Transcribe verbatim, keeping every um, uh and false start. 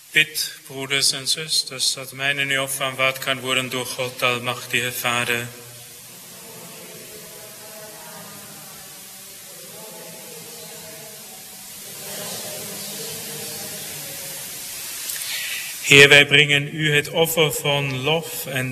Bid, broeders en zusters, dat mijn en uw offer aanvaard kan worden door God, almachtige Vader. Heer, wij brengen u het offer van lof en